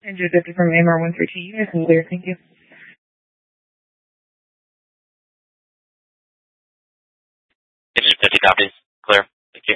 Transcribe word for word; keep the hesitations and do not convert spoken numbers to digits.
Engine fifty from A M R one three two, you guys can clear, thank you. Engine fifty copies, clear.